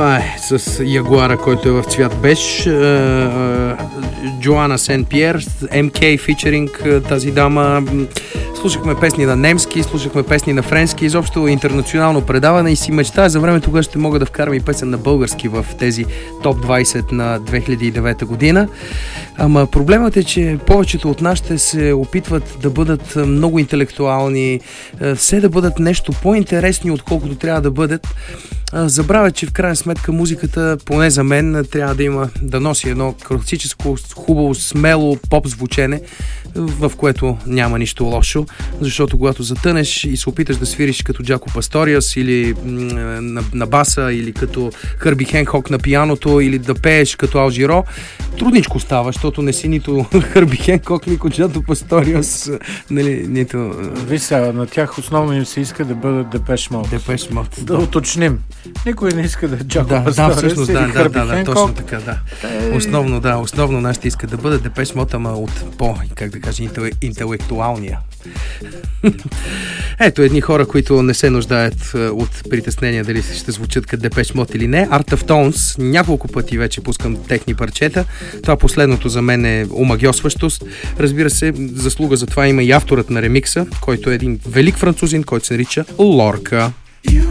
Това е с Ягуара, който е в цвят беж. Джоана Сен-Пьер, МК фичеринг тази дама. Слушахме песни на немски, слушахме песни на френски, изобщо интернационално предаване и си мечтая за времето, когато ще мога да вкарам и песен на български в тези топ 20 на 2009 година. Ама проблемът е, че повечето от нас ще се опитват да бъдат много интелектуални, все да бъдат нещо по-интересни, отколкото трябва да бъдат. Забравя, че в крайна сметка музиката, поне за мен, трябва да носи едно класическо, хубаво, смело поп звучене, в което няма нищо лошо, защото когато затънеш и се опиташ да свириш като Джако Пасториас или на баса, или като Хърби Хенкок на пианото, или да пееш като Ал Жиро, трудничко става, защото не си нито Хърби Хенкок, нито Джако Пасториас, нали, нито... Виж сега, на тях основно им се иска да бъдат Депеш Мод. Депеш Мод. Да уточним. Никой не иска да е Джако Пасториас. Да, всъщност, да, точно така, да. Основно нашите искат да бъдат Депеш Мод, ама от интелектуалния. Ето едни хора, които не се нуждаят от притеснения дали ще звучат като Депеш Мод или не. Art of Tones, няколко пъти вече пускам техни парчета. Това последното за мен е омагьосващост. Разбира се, заслуга за това има и авторът на ремикса, който е един велик французин, който се нарича Лорка.